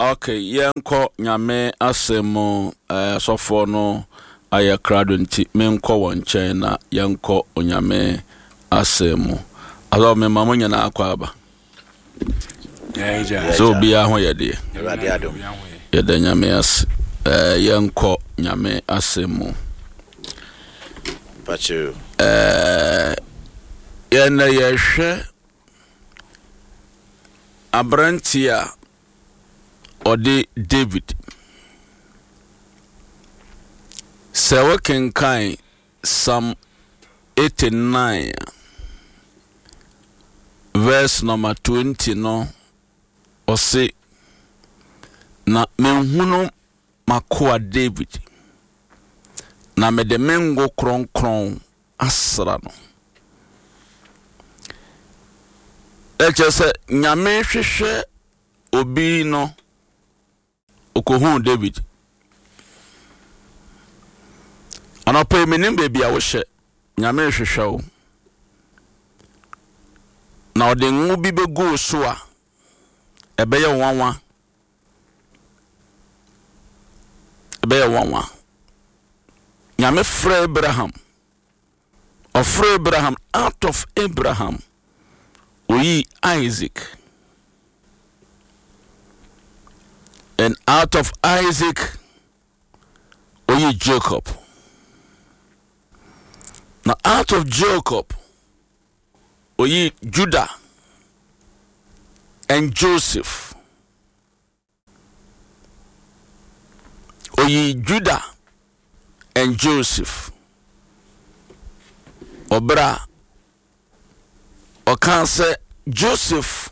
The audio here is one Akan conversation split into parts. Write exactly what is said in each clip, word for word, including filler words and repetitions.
Okay, yenko nyame asemo eh sofo no aya krado nti menko won chen na yenko onyame asemo. Alo me mamonya na akwa aba. Yeah, yeah. So bia ho yede. Awurade adom. Yede nyame as eh yenko nyame asemo. Pacho. Eh yena yehwe Abrantia Ode David Sewa kenkai Psalm eighty-nine verse number twenty no ose na menhunu makoa David na mede mengo kron kron asra no Echese nyame hwehwe obi no okohu David Anope menim baby a wo hye nyame hwehwe wo na ode ngu bi begu so a ebeye wanwa ebeye wanwa nyame frɛ Abraham of Abraham out of Abraham Oyi Isaac, and out of Isaac, oyi Jacob. Now out of Jacob, oyi Judah and Joseph. Oyi Judah and Joseph. Obra. O kan say Joseph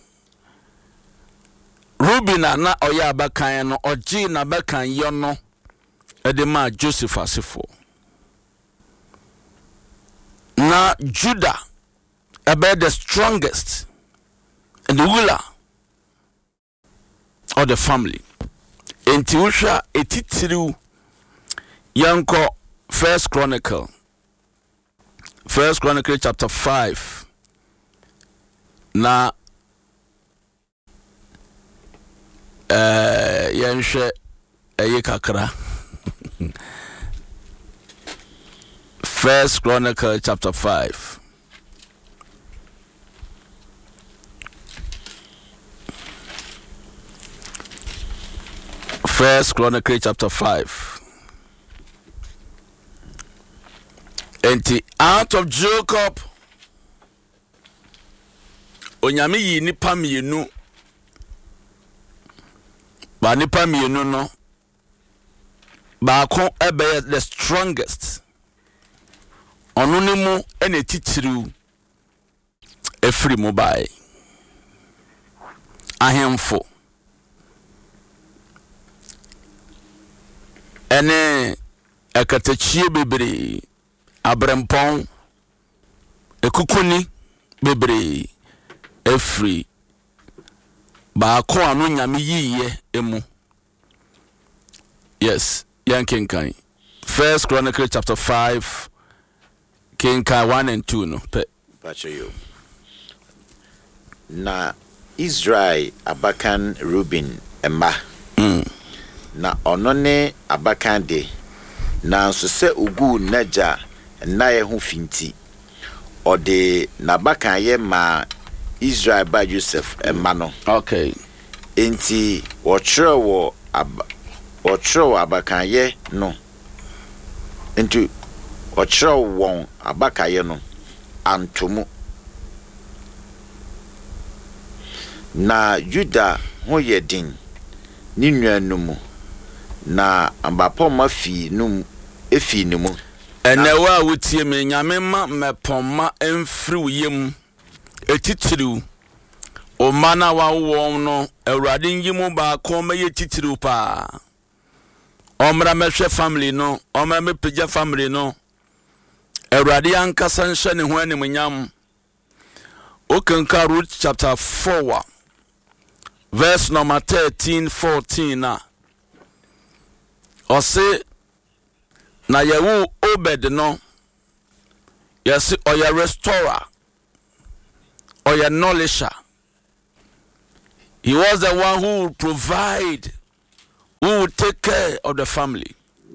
Rubina na oya abakan no oji na abakan yo no edema Joseph asifo na Judah about the strongest and the ruler of the family enti usha etitiriu yanko First Chronicle First Chronicle chapter five na eh yenhwe eye kakra First Chronicle chapter five First Chronicle chapter five and out of Jacob Onyame yi nipa mienu ba nipa mienu no ba ko ebe the strongest onu ni mu ene titiriu efri mu bai ahemfo ene ekatachie bebre abrempon ekukuni bebre Efri ba ko anu nyame yiye emu yes yankenkan First Chronicle chapter five kenkan one and two no pe Pacho yo na Israel abakan Reuben emma mm. na ono ne abakan de na nso se ugu naja na ye ho finti ode na abakan ye ma Israel by Joseph emano okay enti wochro wo aba wochro abakaye no enti wochro won abakaye no antomu na Judah ho yedin ni nuanumu na ambapo mafi num efi numu enewa wutie me nyame ma mepoma emfiri uyem etitiriu o mana wa wo no awurade nyimu ba ko meye titiriu pa omra mehwe family no omra mepeja family no awurade ankasa nhye ne ho anim nyam okenka Ruth chapter four verse number thirteen fourteen na ose na yewu Obed no yes oya restorer or your knowledge. He was the one who would provide who will take care of the family.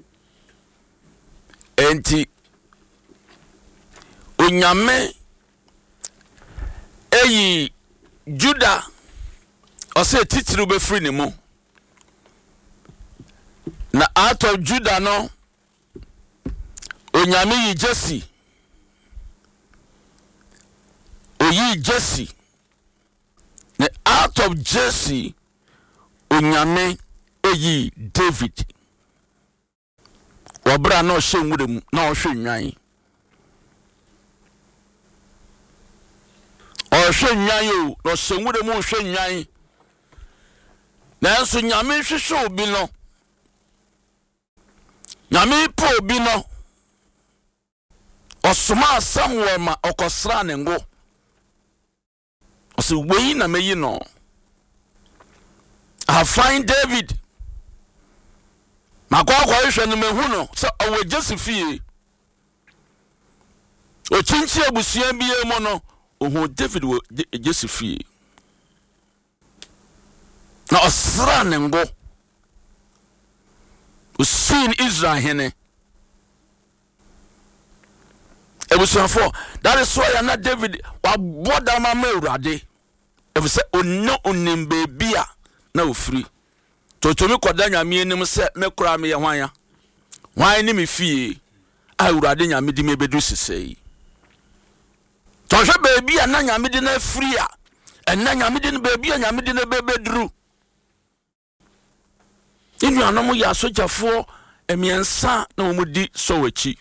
Enti Onyame eyi Judah ose titiri be free ni mo. Na out of Judah no Onyame yi Jesse. Oyi Jesse. Na out of Jesse Onyame eyi David. Wabra no hwe nwurem na o hwe nwan. O hwe nwan yo no hwe nwurem o hwe nwan. Nanso Nyame hwehwe obi no. Nyame po obi no. Osoma Samuel ma okosra ne ngo. Osi wei na meyi no. I find David. Makwa kwa hwe no mehu no so owe Jesse fie. O chinchi abusua bie mo no ohu David wo Jesse fie. Na osra ne ngo. O sin Israel hene. Ebusuafo, that is why na David wa boda ma Awurade. Ebi se onno onim baby a na ofiri. Totomi koda Nyame enim se mekura me ye hwan ya. Hwan ni me fie. Awurade Nyame di me bedu sesei. Tohwe baby a na Nyame di na free a. Enna Nyame di na baby a Nyame di na bebedru. Inu anomo ya sojafo emiensa na omudi sowachi.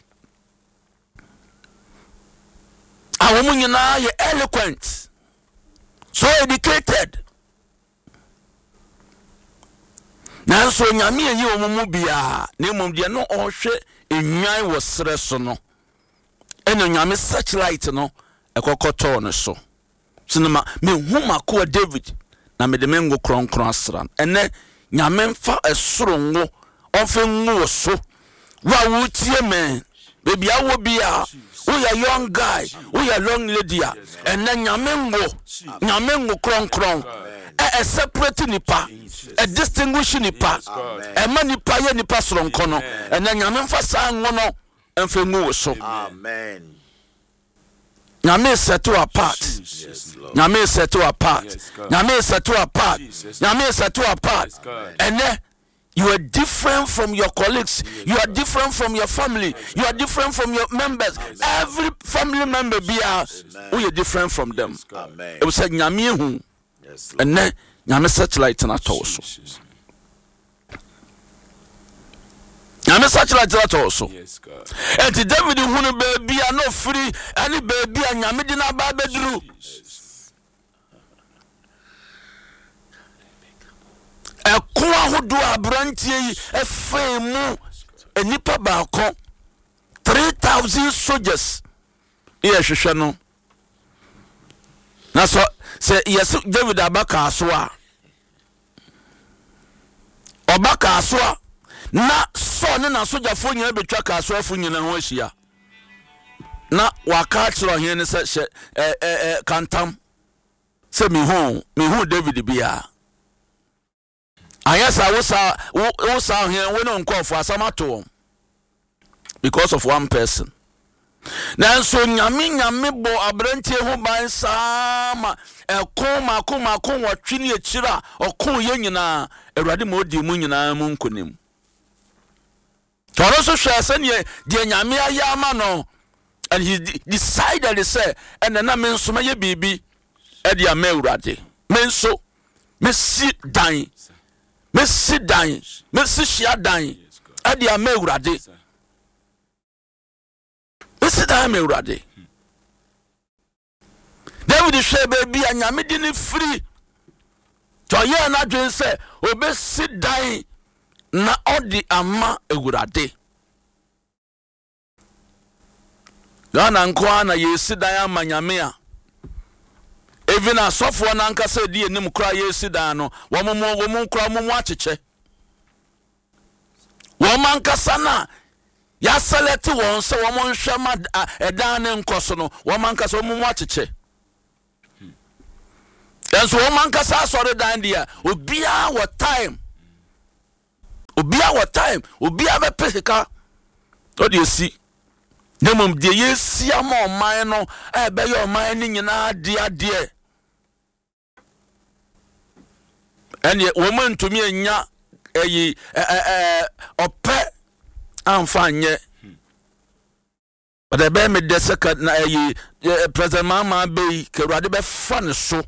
Awomu nyina ye eloquent. So educated. Nanso Nyame yi omumu bia na emom de no ohwe enwan wo sere so no. Eno Nyame searchlight no ekokoto no so. Sinema me huma ko David na me de mengo kronkron asran. Ene Nyame mfa esoro ngo ofe ngo so. Wa wutie men. Baby awo bia we a young guy, we a young lady, and then Nyamengo, Nyamengo kron kron, a separate nipa, a distinguishing nipa, a many paya nipa from kono, and then Nyamenfa sang one and Femu so. Amen. Nyame set to apart. Nyame set to apart. Nyame set to apart. Nyame set to apart. And then you are different from your colleagues. You are different from your family. You are different from your members. Every family member be a we are different from them. It was said Nyame hu. And then Nyame satellite na also. Nyame satellite na also. And the David hu baby are no free. Any baby and Nyame di na ba bedru. Ekwa hodo abrantie yi efemu enipa baako three thousand soldiers ye hwehwe no na so se yes David abaka aso a obaka aso a na so ne na soldier fo nyina betwa ka aso afo nyina ho ahia na waka kiro hen ne se eh eh kantam se mi hu mi hu David bia ayesa wosa wosa here we no nko for asamato because of one person. Nanso Nyame Nyame bo abrantie ho ban sama ekon makon makon watwe ne akira okon ye nyina Awurade ma odi mu nyina mu nkonim. Toro so hwe se ne de Nyame ayama no, and he decided to say and na me nso ma ye bibi e de ama Awurade me nso me si dan Messi dying, Messi shia dying. Adi ame urade. Messi dying me urade. David share baby Nyame di ni free. To ye na dwen se obesi dying na odi ama urade. Gana nko na yesi dying ama Nyame a. Even a software nanka say di enim kra yesi dan no wo mo wo mo kra mo mo acheche wo man kasa na ya select won se wo mo nhwe ma edan ne nkoso no wo man kasa wo mo mo acheche enso wo man kasa asore dan dia obia wo time obi a time obi a be pesika o de si nemom de yesi ama oman no e be ye oman ni nyina de ade ene wo man tumi anya eyi eh ope amfa nye but ebe me de second na eyi president mama be kerade be fa ne so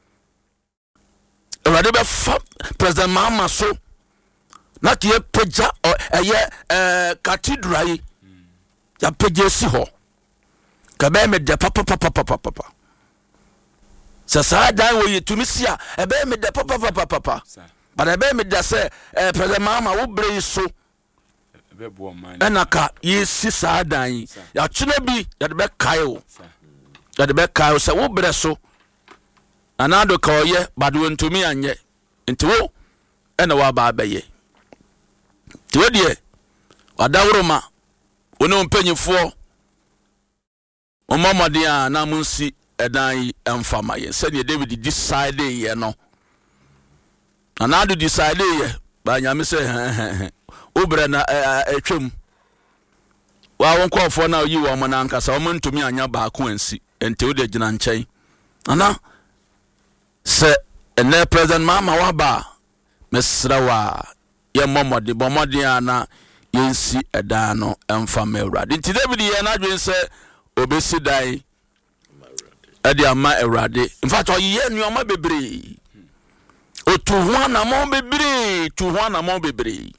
kerade be fa president mama so na tie peja eye eh cathedral ya peja si ho ka be me de papa papa papa papa sasa dan wo yetumi sia ebe me de papa papa papa but ebe me de say eh president mama wo bre so enaka yesi sa dan ya twene bi ya de be kai o ya de be kai o se wo bre so anado ka oye bado ntumi anye nti wo ena wa ba abaye ti wo de wadawroma ono mpanyifo omamade a na munsi edan emfama ye se ne David decide ye no anado decide ye ba nyame se obre na etwem wa won kofo na yi wo mo na nkasa wo ntumi anya ba ko ansi enti wo de gina nkyɛn ana se ene president mama wa ba mesra wa ye momode bomode ana yensi edan no emfama Awurade nti David ye na dwen se obesi dai edi ama Awurade in fact oye nuoma bebre otu ho na mo bebre tu ho na mo bebre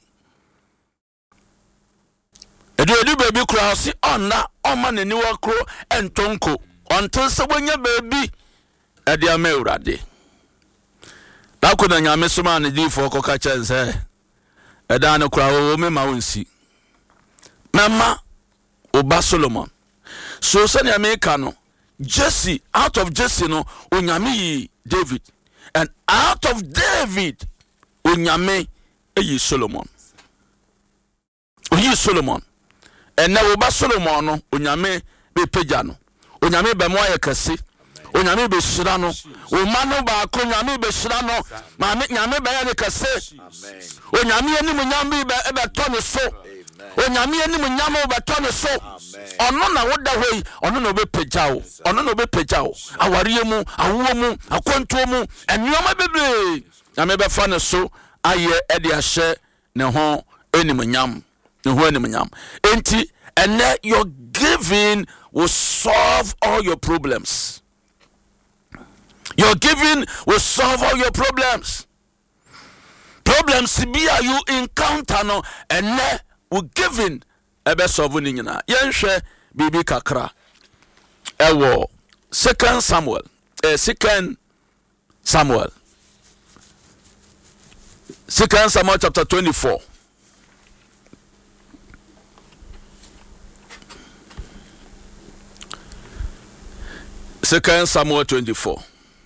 edu edu baby kura si onna oma nani wakro entonko onto se wonya baby edi ama Awurade da ko na nyame soma ne di fo ko ka chense eda na kura wo me ma wonsi mama oba Solomon so se ne America no Jesse out of Jesse no onyame David and out of David onyame eyi Solomon oyi Solomon and na oba Solomon no onyame be peja no onyame be mo ayekase onyame be shira no o manu ba ko onyame be shira no ma nyame be ya kase onyame ani mu nyame be be to ne so onyame ani mu nyame be to ne so ono na woda hoi ono no be peja o ono no be peja o awariye mu awo mu akonto mu enyoma bebre nyame be fa ne so aye e de ahye ne ho enimu nyam ne ho enimu nyam enti ene your giving will solve all your problems. Your giving will solve all your problems. Problems be you encounter no ene will giving ebe solve ni nyina yenhwe bibi kakra ewo second Samuel eh second Samuel second Samuel chapter twenty-four second Samuel twenty-four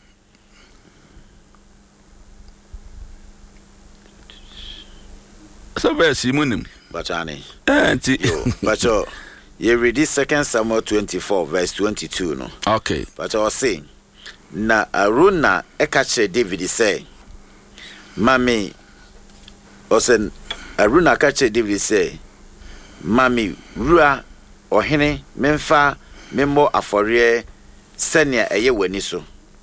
so verse munim bachani enti bacho you read this second Samuel twenty-four verse twenty-two no okay but I was saying na Aruna ekache David say mami osen Aruna kache David say mami rua ohene memfa memmo afore senia eye wani so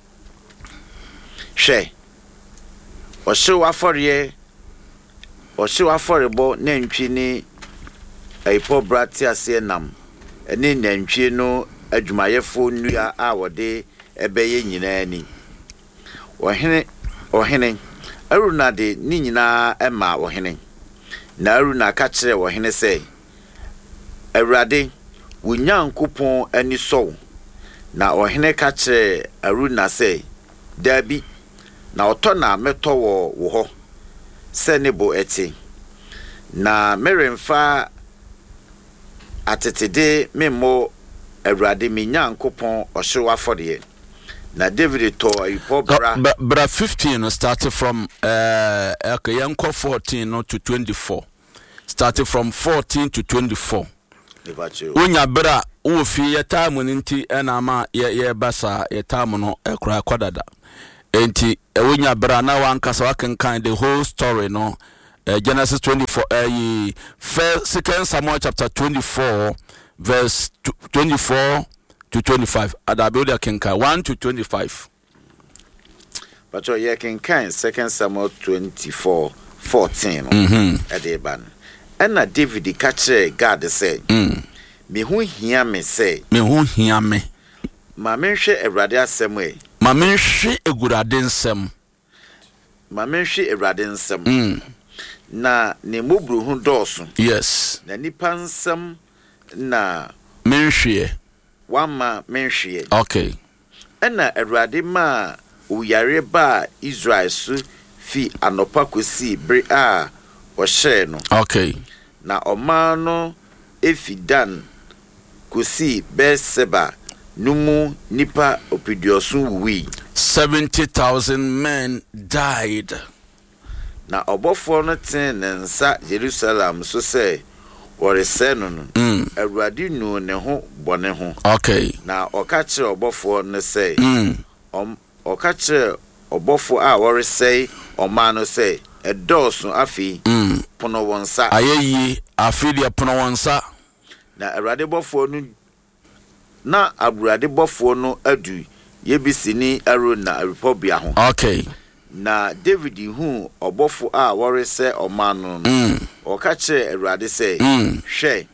hwe ohwe afore ohwe afore bo nantwi ni aipo brati ase nam eni nantwi no adwumayefo nnua a wode ebeye nyina ni ohene ohene Aruna de ni nyina ema ohene na Aruna ka kire ohene say Awurade wunyankopon ani so na ohene ka kire Aruna say dabi na oto na meto wo wo ho se ne bo eti na meremfa atetede memo Awurade mi nyankopon ohyewa fode na David to ipo bra no, bra fifteen started from uh okay yanko fourteen no to twenty-four started from fourteen to twenty-four unya bra wo fi yetamu nti ena ma ye basa yetamu no ekra kwadada enti unya bra na wankasa wakenkan the whole story no uh, Genesis twenty-four, uh, first, second Samuel chapter twenty-four, verse twenty-four to twenty-five. Adabuda Kenka one to twenty-five. But you can kind second Samuel twenty-four, fourteen. Mm-hmm. At the ban. And na David catcher God say, Mm. Me who hear me say, Me who hear me. Ma menhwe Awurade asɛm we. Ma menhwe Awurade nsɛm. Ma menhwe Awurade nsɛm. Mm. Na ne mobru hu dɔɔso. Yes. Na nipa nsɛm na menhwe. Wama menhwe. Okay. Ɛna Awurade ma uyare ba Israel so fi anopa kosi bre a ɔhyɛ no. Okay. Na ɔma no efi Dan kosi Berseba numu nipa opidiosun wuwi. seventy thousand men died. Na ɔbɔfo no ten ne nsa Jerusalem so sɛ wɔresɛ no no. Mm. Awurade nu ne ho bɔne ho. Okay. Na ɔka kyerɛ ɔbɔfo no sɛ Mm. ɔm ɔka kyerɛ ɔbɔfo a wɔresɛ ɔma no sɛ ɛdɔɔso afi Mm. pono wɔn nsa. Ayeyi afi de pono wɔn nsa. Na Awurade bɔfo no na Awurade bɔfo no adu yebisini Aaron na Republia ho. Okay. Na David hu ɔbɔfo a wɔresɛ ɔma no no. Mm. Ɔka kyerɛ Awurade sɛ Mm. hwɛ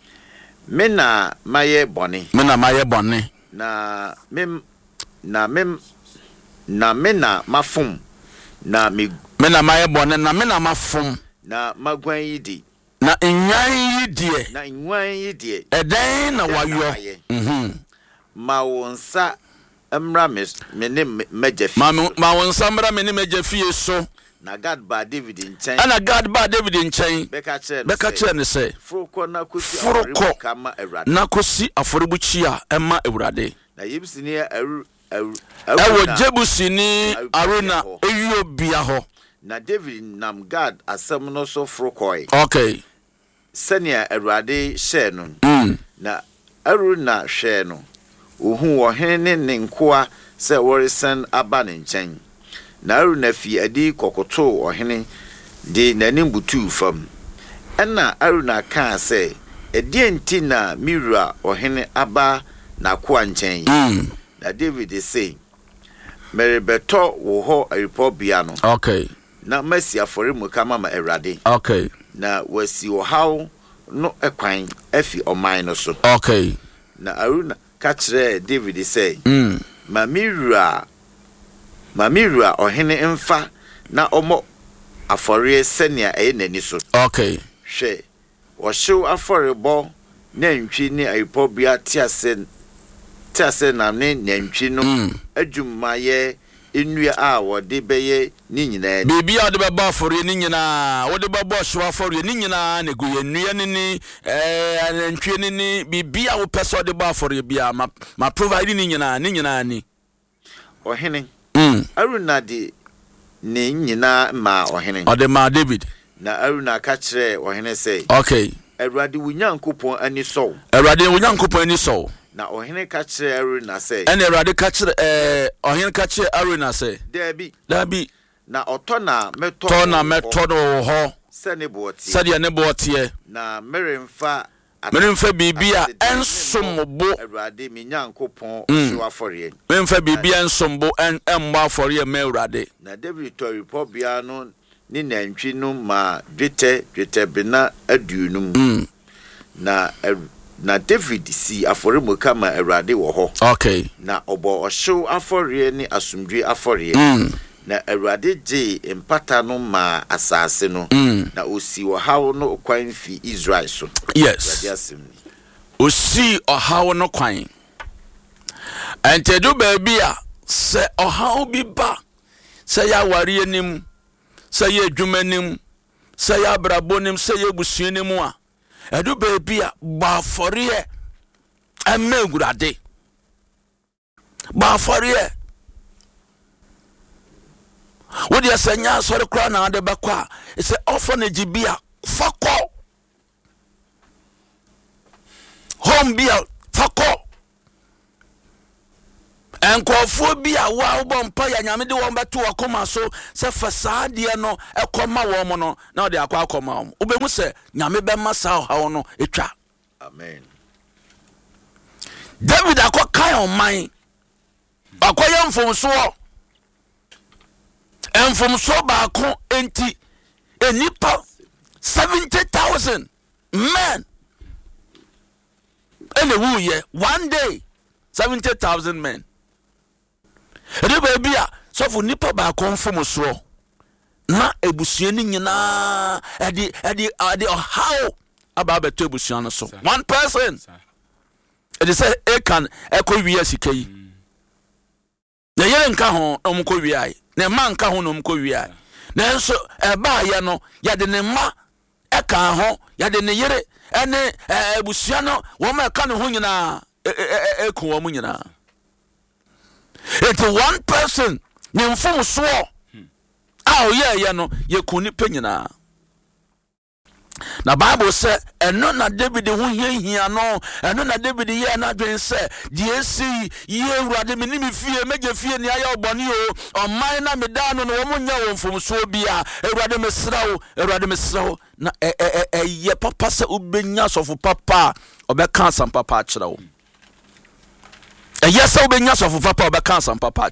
me na mayɛ bɔne. Me na mayɛ bɔne. Na mem na mem na me na mafom na me Me na mayɛ bɔne na me na mafom. na magwan yi di. Na enyan yi die. Na nwan yi die. Ɛdɛn na wayɔ. Mhm. Ma wo nsa emra me me ne magya fi. Ma ma won samra me ne magya fie so. Na God ba David nkyɛn. Ana God ba David nkyɛn. Bɛka kyerɛ no. Bɛka kyerɛ ne sɛ Forokɔ na kosi Forokɔ kama Awurade. na kosi afɔrebuchi a ɛma Awurade. Na yebisini aru aru Ɛwɔ Jebusini Aruna Eyio bia hɔ. Na David nam God asɛm no so forokɔe. Okay. Sɛnea Awurade hyɛ no. Mm. Na Aruna hwɛ no. Ohu wɔhene ne ne nkoa sɛ wɔresɛn aba ne nkyɛn. Na Aruna fi adi kɔkɔtoo ɔhene de n'anim butuu fam. Ɛna Aruna kaa sɛ ɛdeɛ nti na Mira ɔhene aba n'akoa nkyɛn. Mm. Na David sɛ merebɛtɔ wo hɔ Republia no. Okay. Na masi afɔremuka mama Awurade. Okay. Na wasi ɔhaw no ɛkwan afi ɔman no so. Okay. Na Aruna ka kyerɛ David sɛ Mm. ma Mira ma Mira ɔhene mfa na ɔmɔ afɔre sɛnea ɛyɛ n'ani so. Okay. Hwɛ wɔhyew afɔrebɔ na ntwi ne Republia tiase tiase na ne nantwi no Mm. adwumayɛ ennua a wɔde bɛyɛ ne nyinaa. Bibi a de bɛbɔ afɔre ne nyinaa, wo de bɛbɔ hyew afɔre ne nyinaa ne gu nnua ne ne eh antwe ne ne bibi a wo pɛsɛ de bɔ afɔre bia ma ma provide ne nyinaa ne nyinaa ni. Ɔhene Mm. Aruna de ne nyinaa ma ɔhene. Ode ma David. Na Aruna ka kyerɛ ɔhene sɛ Okay. Awurade wo Nyankopɔn ani sɔw. Awurade wo Nyankopɔn ani sɔw. Na ɔhene ka kyerɛ Aruna sɛ Ɛna Awurade ka kyerɛ eh ɔhene ka kyerɛ Aruna sɛ Dabi dabi na ɔtɔ na mɛtɔ tɔ na mɛtɔ no hɔ sɛ ne boɔte. sɛdeɛ ne bɔ teɛ. Na meremfa Menimfa bibi a ensombo. Awurade me Nyankopɔn Mm. hyew afɔre. Menimfa bibi a ensombo en embɔ afɔre ma Awurade. Na David tɔ Republia no ne nantwi no ma dwetɛ dwetɛ bena aduonum. Mm. Na na David si afɔremuka ma Awurade wɔ hɔ. Okay. Na ɔbɔ ɔhyew afɔre ne asomdwe afɔre. Mm. Na Awurade gye mpata no ma asase no. Mm. Na osi ɔhaw no kwan fi Israel so. Yes. Awurade asɛm ni. Osi ɔhaw no kwan. Entedu baabi a sɛ ɔhaw bi ba, sɛ ya ware anim, sɛ ya adwuma anim, sɛ ya abrabɔ anim, sɛ ya busua anim a, edu baabi a ba afɔre ɛma Awurade. Ba afɔre wo de sɛ nya asɔre kra na ade bɛkɔ a sɛ ɔfa na gibia fakɔ home bia fakɔ enkofo bi a wa obompa ya nyame de won beto akoma so se fasa de no ekoma wo mo no na ode akwa akoma wo obemu se nyame be masa ha no etwa. Amen. David akwa kan on man akwa yemfomso enfomso ba ko enti enipa seventy thousand men ene ye one day seventy thousand men. Ede baby a so for nipa ba konfomso na ebusua ni nyina ede ede ade how aba beto ebusua no so one person ede say e can ekowia sikai na yere nka ho omkowia ai na ma nka ho no omkowia ai na nso eba ye no ya de ne ma eka ho ya de ne yere ene ebusua no wo ma eka ne ho nyina eko wo mu nyina. It's one person nyemfom so ah yeah yeah no ye kuni penyina. Na Bible say eno na David ho hia no eno na David ye na dwen say die si ye Awurade me ni me fie meje fie ni aya obone o oman na me da no no wo nya wo mfom so bia Awurade me srawo Awurade me srawo na eh eh eh ye papa se ubenya sofo papa obeka sam papa akira wo. Yes, I will be yes of papa by cancer and papa.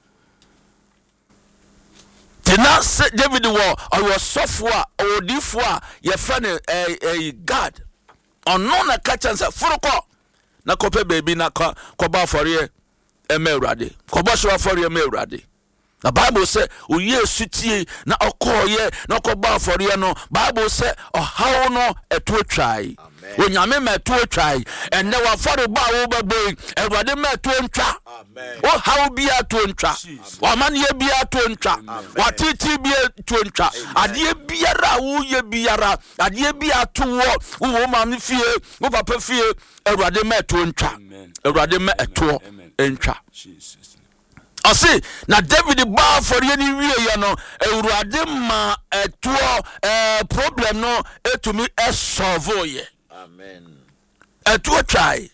Did not say David war or your software or diffwa your friend a God or none a catch and say Furoko na cope baby na coba for ye a meradi. Cobashua for your meradi. The Bible said, "O ye city na oko ye no coba for ye no." Bible said, "O how no a two try." When you met to try and never for the bar over boy, and what they met to untra. Oh, how be a to untra? What man ye be a to untra? What it be a to untra? A dear be a ra, who ye be a ra, a dear be a to walk, who woman fear, who papa fear, and what they met to untra, and what they met to untra. I say, now David the bar for any way, you know, a radima a two problem no to me a solve. Amen. A two try.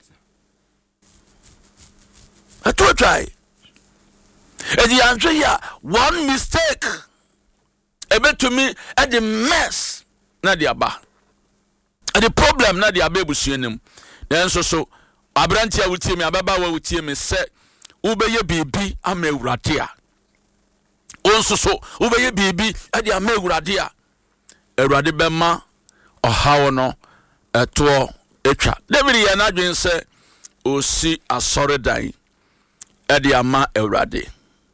A two try. And the answer here, one mistake. A bit to me at the mess. Nadia ba. At the problem, Nadia baby seeing him. Then so so. Abrantia would see me, Ababa would see me say, Ube ye baby, I'm a ratia. Also so, Ube ye baby, at the Ame radia. A radibema or how no. Eto etwa David ye na dwen se osi asore dan e de ama Awurade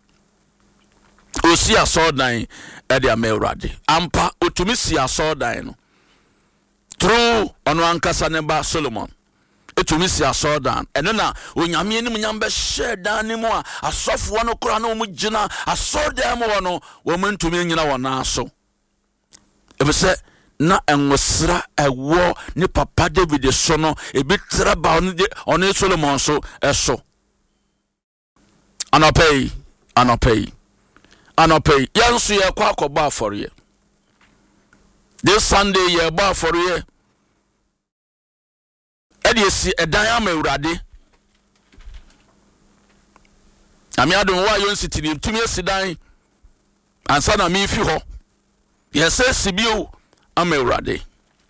osi asore dan e de ama Awurade ampa otumi si asore dan no through ono ankasa ne ba Solomon etumi si asore dan eno na onyame enim nyam be hye dan ne mu a asofo no kora na omu gina asore dan mu wono wo mentumi nyina wona so ebese na enwosra ewo ni papa David so no e bitira ba on de on Solomon so eso anopay anopay anopay yanso ye kwa akoba afore this Sunday ye ba afore e de si edan ama Awurade ami adon wa yon city ni tumi esidan ansa na mi fi ho ye se sibio ama Awurade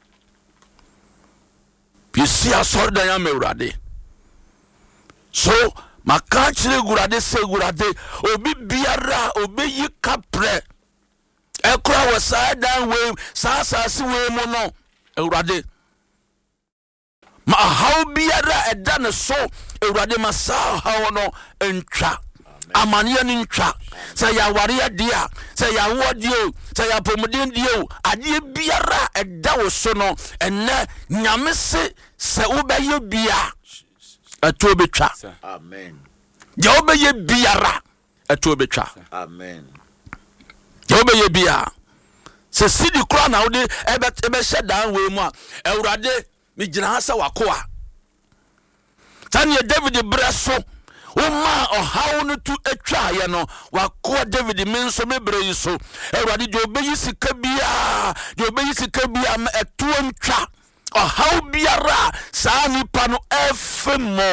pisi asor dan ama Awurade so makachire Awurade se Awurade obi biara obi yi kapre ekura wasa dan we sa asase we mo no Awurade ma how biara edan so Awurade ma sa how no entwa amania ni ntwa say ya ware dia say ya wodio say ya pomodin dio ade biara eda wo so no enne nyame se se ubeye bia eto betwa amen je ubeye biara eto betwa amen je ubeye bia se sidi kra na wode ebe ebe shedan we mu a Awurade mi gina ha se wakoa tani David breso Uma or how no to a try, no, while call David means so maybe so. Everybody, your basic cabia, your basic cabia, a two and trap, or how be a ra, Sani pano F more,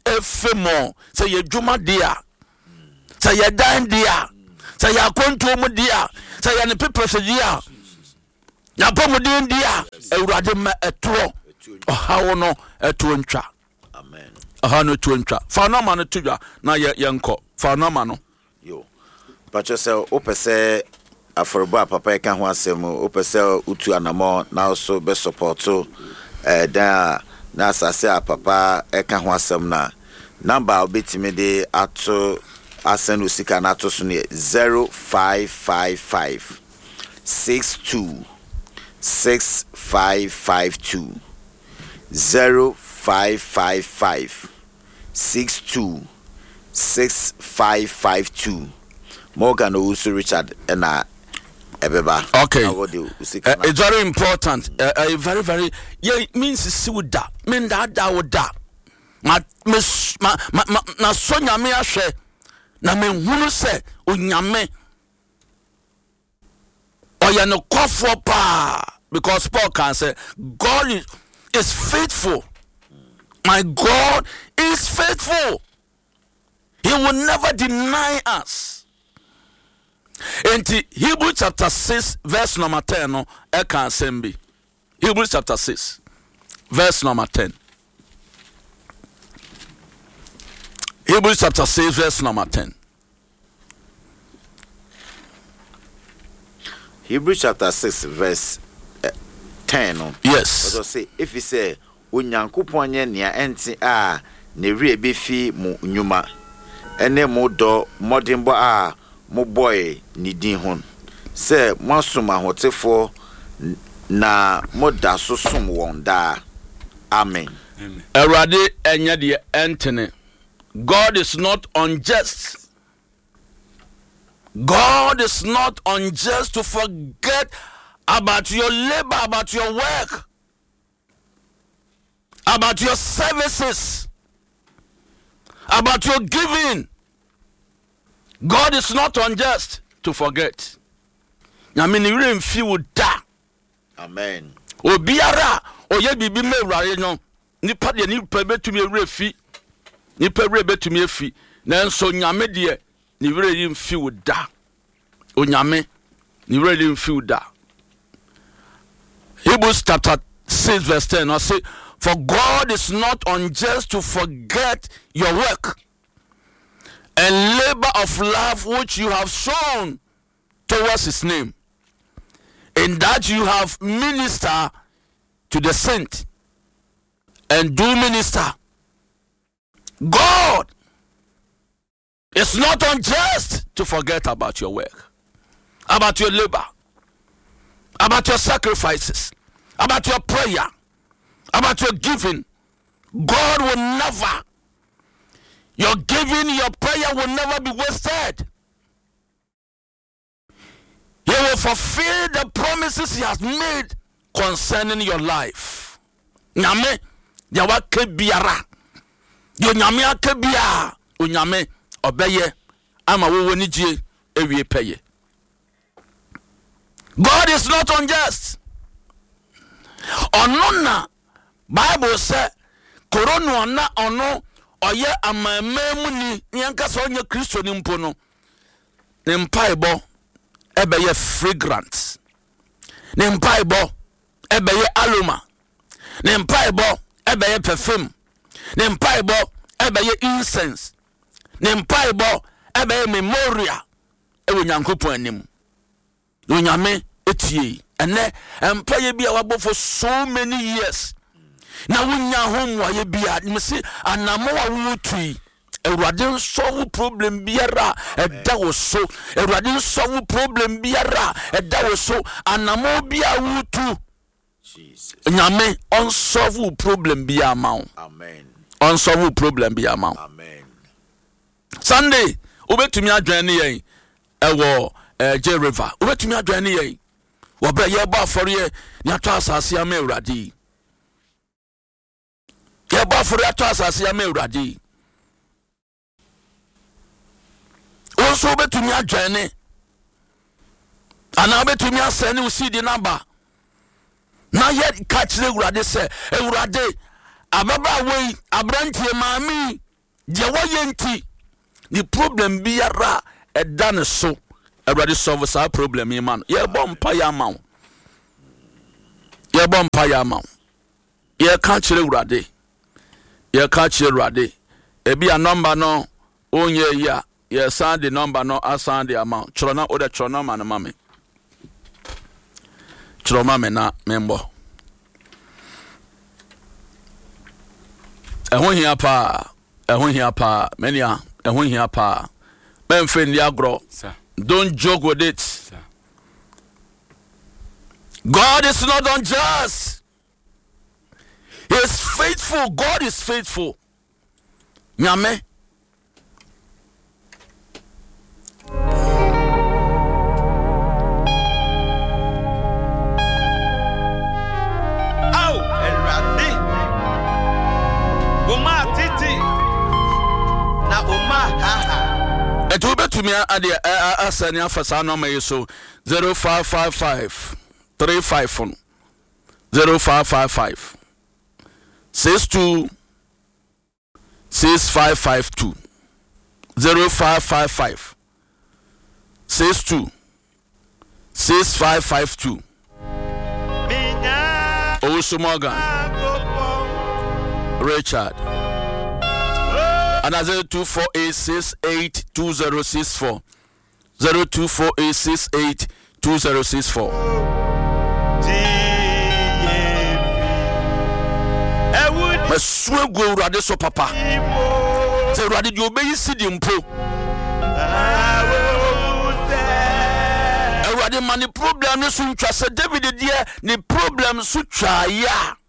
efemo say ye dwuma dia say ye dan dia say ye akonto mu dia say ye ne pepese dia ya pomodin dia Awurade ma etoro ohawo no eto ntwa amen aha no to ntwa fa no ma no tudwa na ye yenko fa no ma no yo pacho se opese aforba papa e ka ho asem opese utu anamo na so be supporto eh da na asase a papa e ka ho asem na number obetime de ato asen usika na ato so ne zero five five five six two six five five two zero five five five six two six five five two Morgan Owusu Richard and uh, Ebeba. Okay, uh, it's very important. Uh, uh, very, very. Yeah, it means si wuda. Mean that that wuda. Ma mis ma ma ma na so nyame ahwe. Na me hunu se onyame. Oya no kwafo pa because Paul can say God is, is faithful. My God is faithful. He will never deny us. In Hebrews chapter six, verse number ten, no, I can send be. Hebrews chapter six, verse number ten. Hebrews chapter six, verse number ten. Hebrews chapter six, verse uh, ten. No? Yes. But say if he say, "Unyankopon ye nea enti a ne rie be fi mu nyuma, ene mo do modimbo a mo boy ni din hon. Say mo soma hotefo na mo da so som won da." Amen. Erade enya de entene. God is not unjust. God is not unjust to forget about your labor, about your work, about your services, about your giving. God is not unjust to forget. I mean, you really feel that. Amen. Obiara, oye bibi me rare no. Nipa de nipa betumi refi. Nipa re betumi efi. Nanso nyame de ni really feel that. Onyame ni really feel that. Hebrews chapter six verse ten. I say, for God is not unjust to forget your work and labor of love which you have shown towards his name, in that you have ministered to the saint and do minister. God is not unjust to forget about your work, about your labor, about your sacrifices, about your prayer, about your giving. God will never, your giving, your prayer will never be wasted. He will fulfill the promises he has made concerning your life. Nyame, yawa kebiara. Yo nyame akebia, unyame obeye ama wo ni gie ewie peye. God is not unjust. Onona Bible say koronu na ono oye amamemu ni nyanka so onye Kristo ni mpo no. Ne mpaibo ebeye fragrant. Ne mpaibo ebeye aroma. Ne mpaibo ebeye perfume. Ne mpaibo ebeye incense. Ne mpaibo ebeye memoria ewe nyankopon anim. Onyame etie ene empaye bia wabo for so many years. Na wunya hom waye bia mse anamo wa wutui Awurade solve problem biara eda wo so. Awurade solve problem biara eda wo so. Anamo bia wutu Jesus. Nyame on solve problem bia ma. Amen. On solve problem bia ma. Amen. Sunday obetumi adwan ne yen ewo eh J River. Obetumi adwan ne yen wo bra ye ba afore ye na to asase ama Awurade. Ye ba afore to asase ama Awurade. Also betumi adwane ana betumi asene usidi number na ye ka kire Awurade se Awurade ababa wei abrantie maami dia wa yenti the problem biara ɛda ne so Awurade solve sa problem yi man ye bɔ mpa ya ma wo ye bɔ mpa ya ma wo ye ka kire Awurade ye ka kire Awurade ebi a number no onye ya ye send the number no asend the amount chro na o de chro na ma na ma me chro ma me na membo ehun hia pa ehun hia pa mania ehun hia pa men fe ndi agro don't joke with it sir. God is not unjust. He is faithful. God is faithful. Nyame etu betu mi ade asani afasa no ma yeso zero five five five three five zero five five five six two six five five two zero five five five six two six five five two Owusu Morgan Richard and zero two four eight six eight two zero six four zero two four eight six eight two zero six four. Me swe go Awurade so papa. Se Awurade di obeyi sidi mpo. Awurade mani problem ne so ntwa se David die ni problem so twa ya.